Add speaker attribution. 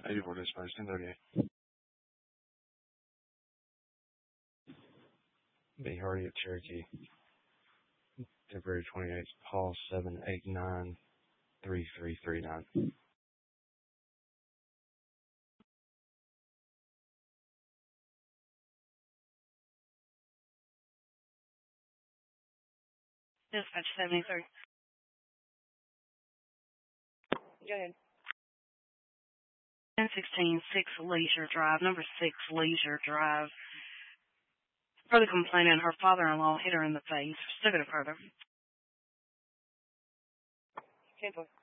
Speaker 1: 84 dispatch, 1038. B. Hardy at Cherokee. February 28th, call 789-3339.
Speaker 2: Dispatch 73. Go ahead. 1016 6 Leisure Drive, number 6 Leisure Drive. For the complainant, her father-in-law hit her in the face. Took it further. 10